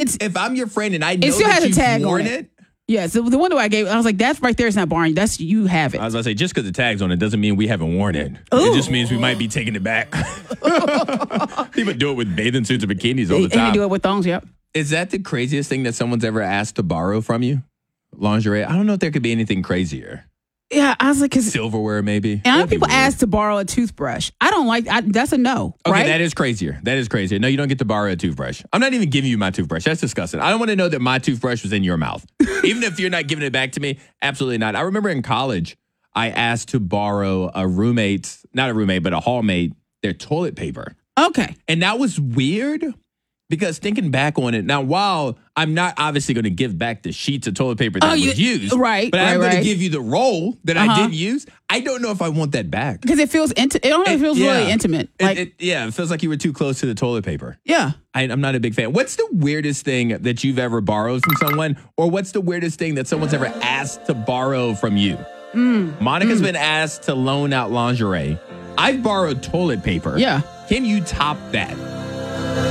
if I'm your friend and I know still has that a tag you've worn on it. it. Yeah, so the one that I gave, I was like, that's right there. It's not borrowing. That's you have it. I was going to say, just because the tag's on it doesn't mean we haven't worn it. Ooh. It just means we might be taking it back. People do it with bathing suits and bikinis all the And time. you do it with thongs, yep. Is that the craziest thing that someone's ever asked to borrow from you? Lingerie? I don't know if there could be anything crazier. Yeah, I was like, because Silverware, maybe. and I know people ask to borrow a toothbrush. I don't like. That's a no. Okay, right? that is crazier. That is crazier. No, you don't get to borrow a toothbrush. I'm not even giving you my toothbrush. That's disgusting. I don't want to know that my toothbrush was in your mouth. Even if you're not giving it back to me, absolutely not. I remember in college, I asked to borrow not a roommate, but a hallmate, their toilet paper. Okay. And that was weird because thinking back on it, now, while I'm not obviously going to give back the sheets of toilet paper that was used, right, but I'm going right. to give you the roll that I didn't use, I don't know if I want that back. Because it feels it feels really intimate. Like, It feels like you were too close to the toilet paper. yeah. I'm not a big fan. What's the weirdest thing that you've ever borrowed from someone? Or what's the weirdest thing that someone's ever asked to borrow from you? Monica's been asked to loan out lingerie. I've borrowed toilet paper. Yeah. Can you top that?